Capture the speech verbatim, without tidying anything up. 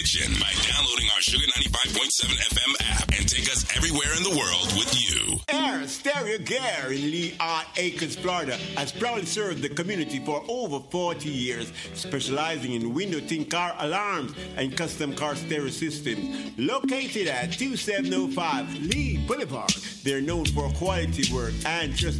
addiction by downloading our Sugar ninety-five point seven F M app and take us everywhere in the world with you. Air Stereo Gear in Lee R. Acres, Florida, has proudly served the community for over forty years, specializing in window tint car alarms and custom car stereo systems. Located at two seven oh five Lee Boulevard, they're known for quality work and trust